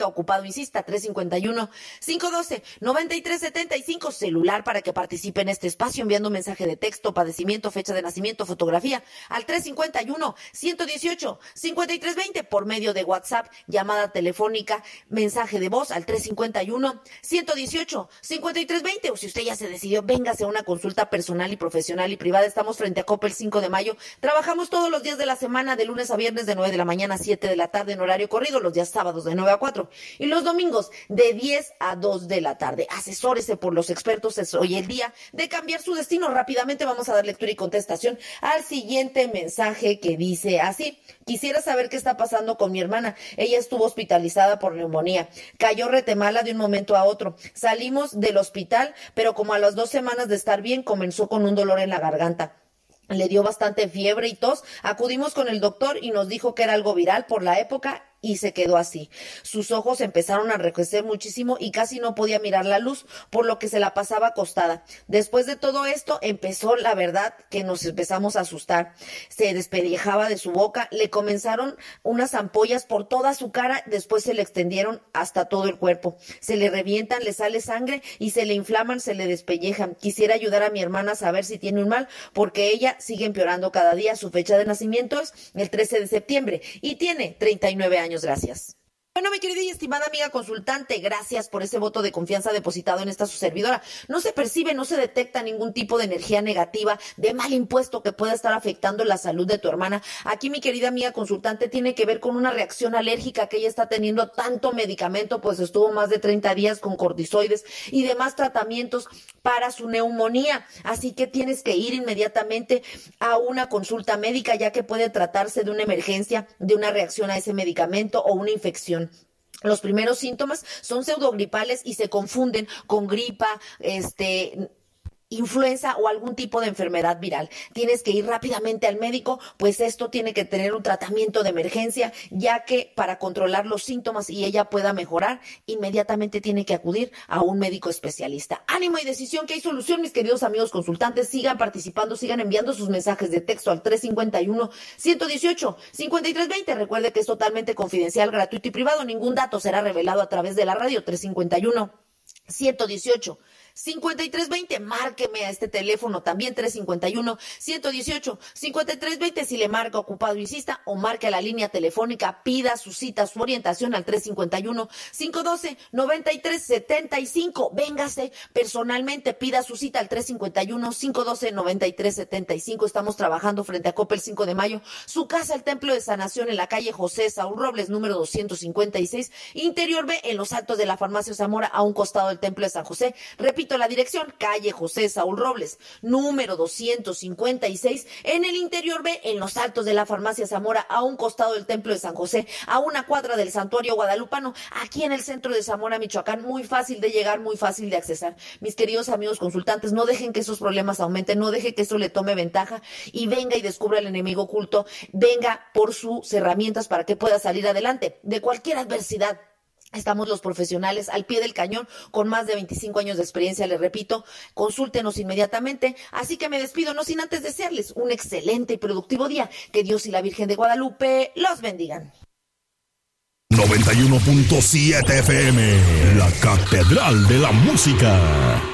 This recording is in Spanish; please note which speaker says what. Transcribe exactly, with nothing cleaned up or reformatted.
Speaker 1: marca ocupado, insista, tres cinco uno, cinco uno dos, nueve tres siete cinco, celular para que participe en este espacio enviando un mensaje de texto, padecimiento, fecha de nacimiento, fotografía al tres cinco uno, uno uno ocho, cinco tres dos cero por medio de WhatsApp, llamada telefónica, mensaje de voz al tres cinco uno, uno uno ocho, cinco tres dos cero, o si usted ya se decidió, véngase a una consulta personal y profesional y privada. Estamos frente a Coppel cinco de mayo, trabajamos todos los días de la semana, de lunes a viernes de nueve de la mañana a siete de la tarde en horario corrido, los días sábados de nueve a cuatro y los domingos de diez a dos de la tarde. Asesórese por los expertos, es hoy el día de cambiar su destino. Rápidamente vamos a dar lectura y contestación al siguiente mensaje que dice así: quisiera saber qué está pasando con mi hermana. Ella estuvo hospitalizada por neumonía, cayó retemala de un momento a otro. Salimos del hospital, pero como a las dos semanas de estar bien, comenzó con un dolor en la garganta. Le dio bastante fiebre y tos. Acudimos con el doctor y nos dijo que era algo viral por la época y se quedó así. Sus ojos empezaron a enrojecer muchísimo y casi no podía mirar la luz, por lo que se la pasaba acostada. Después de todo esto, empezó la verdad que nos empezamos a asustar. Se despellejaba de su boca, le comenzaron unas ampollas por toda su cara, después se le extendieron hasta todo el cuerpo. Se le revientan, le sale sangre y se le inflaman, se le despellejan. Quisiera ayudar a mi hermana a saber si tiene un mal, porque ella sigue empeorando cada día. Su fecha de nacimiento es el trece de septiembre y tiene treinta y nueve años. Gracias. Bueno, mi querida y estimada amiga consultante, gracias por ese voto de confianza depositado en esta su servidora. No se percibe, no se detecta ningún tipo de energía negativa, de mal impuesto que pueda estar afectando la salud de tu hermana. Aquí, mi querida amiga consultante, tiene que ver con una reacción alérgica que ella está teniendo, tanto medicamento, pues estuvo más de treinta días con cortisoides y demás tratamientos para su neumonía. Así que tienes que ir inmediatamente a una consulta médica, ya que puede tratarse de una emergencia, de una reacción a ese medicamento o una infección. Los primeros síntomas son pseudogripales y se confunden con gripa, este... influenza o algún tipo de enfermedad viral. Tienes que ir rápidamente al médico, pues esto tiene que tener un tratamiento de emergencia, ya que para controlar los síntomas y ella pueda mejorar, inmediatamente tiene que acudir a un médico especialista. Ánimo y decisión, que hay solución, mis queridos amigos consultantes. Sigan participando, sigan enviando sus mensajes de texto al tres cinco uno, uno uno ocho, cinco tres dos cero. Recuerde que es totalmente confidencial, gratuito y privado. Ningún dato será revelado a través de la radio. Tres cinco uno, uno uno ocho, cinco tres dos cero. Márqueme a este teléfono también, tres cinco uno, uno uno ocho, cinco tres dos cero. Si le marca ocupado, insista, o marque a la línea telefónica, pida su cita, su orientación al tres cinco uno, cinco uno dos, nueve tres siete cinco. Véngase personalmente, pida su cita al tres cinco uno, cinco uno dos, nueve tres siete cinco. Estamos trabajando frente a Coppel cinco de mayo, su casa, el Templo de Sanación, en la calle José Saúl Robles, número doscientos cincuenta y seis, Interior B, en los altos de la Farmacia Zamora, a un costado del Templo de San José. Repito la dirección, calle José Saúl Robles, número doscientos cincuenta y seis, en el Interior B, en los altos de la Farmacia Zamora, a un costado del Templo de San José, a una cuadra del Santuario Guadalupano, aquí en el centro de Zamora, Michoacán. Muy fácil de llegar, muy fácil de accesar. Mis queridos amigos consultantes, no dejen que esos problemas aumenten, no dejen que eso le tome ventaja y venga y descubra el enemigo oculto, venga por sus herramientas para que pueda salir adelante de cualquier adversidad. Estamos los profesionales al pie del cañón con más de veinticinco años de experiencia, les repito, consúltenos inmediatamente. Así que me despido, no sin antes desearles un excelente y productivo día. Que Dios y la Virgen de Guadalupe los bendigan.
Speaker 2: noventa y uno punto siete F M, la Catedral de la Música.